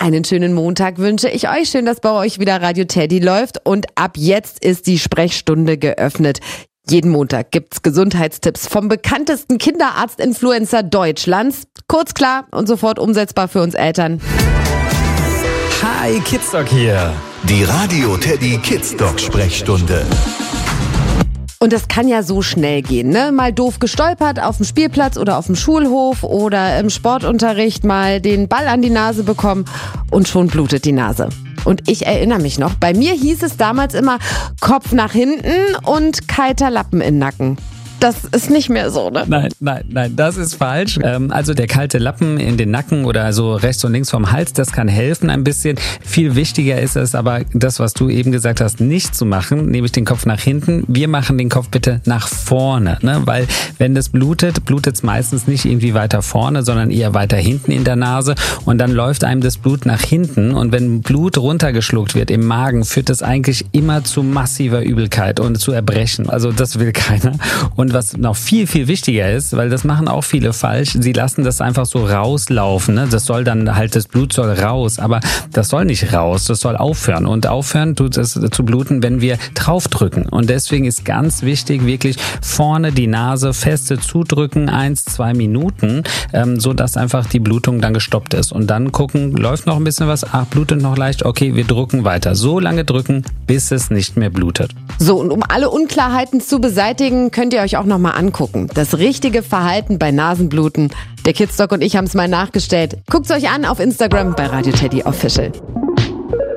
Einen schönen Montag wünsche ich euch. Schön, dass bei euch wieder Radio Teddy läuft. Und ab jetzt ist die Sprechstunde geöffnet. Jeden Montag gibt's Gesundheitstipps vom bekanntesten Kinderarzt-Influencer Deutschlands. Kurz, klar und sofort umsetzbar für uns Eltern. Hi, Kidsdoc hier. Die Radio Teddy Kidsdoc Sprechstunde. Und das kann ja so schnell gehen, ne? Mal doof gestolpert auf dem Spielplatz oder auf dem Schulhof oder im Sportunterricht mal den Ball an die Nase bekommen und schon blutet die Nase. Und ich erinnere mich noch, bei mir hieß es damals immer Kopf nach hinten und kalter Lappen im Nacken. Das ist nicht mehr so, ne? Nein, das ist falsch. Also der kalte Lappen in den Nacken oder so rechts und links vom Hals, das kann helfen ein bisschen. Viel wichtiger ist es aber, das, was du eben gesagt hast, nicht zu machen, nämlich den Kopf nach hinten. Wir machen den Kopf bitte nach vorne, ne? Weil wenn das blutet es meistens nicht irgendwie weiter vorne, sondern eher weiter hinten in der Nase und dann läuft einem das Blut nach hinten und wenn Blut runtergeschluckt wird im Magen, führt das eigentlich immer zu massiver Übelkeit und zu Erbrechen. Also das will keiner. Und was noch viel, viel wichtiger ist, weil das machen auch viele falsch, sie lassen das einfach so rauslaufen. Ne? Das soll dann halt, das Blut soll raus, aber das soll nicht raus, das soll aufhören. Und aufhören tut es zu bluten, wenn wir draufdrücken. Und deswegen ist ganz wichtig, wirklich vorne die Nase feste zudrücken, 1-2 Minuten, so dass einfach die Blutung dann gestoppt ist. Und dann gucken, läuft noch ein bisschen was, blutet noch leicht, okay, wir drücken weiter. So lange drücken, bis es nicht mehr blutet. So, und um alle Unklarheiten zu beseitigen, könnt ihr euch auch noch mal angucken. Das richtige Verhalten bei Nasenbluten. Der Kidsdoc und ich haben es mal nachgestellt. Guckt's euch an auf Instagram bei Radio Teddy Official.